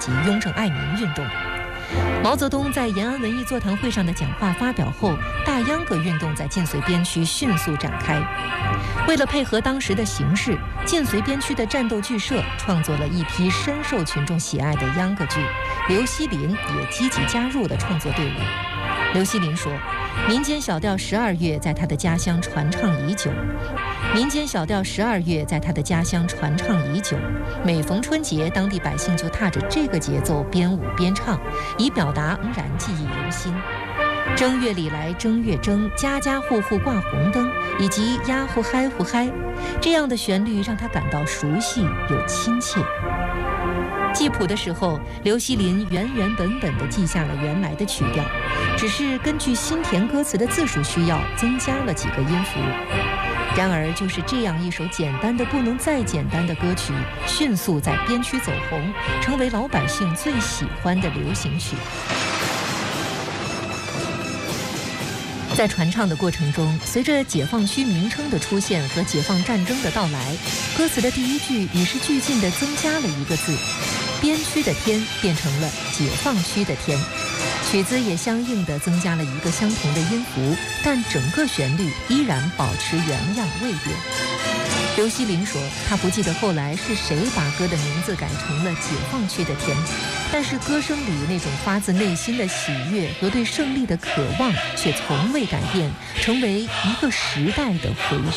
及雍正爱民运动。毛泽东在延安文艺座谈会上的讲话发表后，大秧歌运动在晋绥边区迅速展开。为了配合当时的形势，晋绥边区的战斗剧社创作了一批深受群众喜爱的秧歌剧，刘锡林也积极加入了创作队伍。刘锡林说，民间小调《12月》在他的家乡传唱已久，每逢春节，当地百姓就踏着这个节奏边舞边唱，以表达仍然记忆犹新。正月里来正月正，家家户户挂红灯，以及呀呼嗨呼嗨，这样的旋律让他感到熟悉又亲切。记谱的时候，刘锡林原本地记下了原来的曲调，只是根据新填歌词的字数需要，增加了几个音符。然而，就是这样一首简单的不能再简单的歌曲，迅速在边区走红，成为老百姓最喜欢的流行曲。在传唱的过程中，随着解放区名称的出现和解放战争的到来，歌词的第一句与时俱进地增加了一个字，边区的天变成了解放区的天，曲子也相应地增加了一个相同的音符，但整个旋律依然保持原样未变。刘锡林说，他不记得后来是谁把歌的名字改成了解放区的天，但是歌声里那种发自内心的喜悦和对胜利的渴望却从未改变，成为一个时代的回声。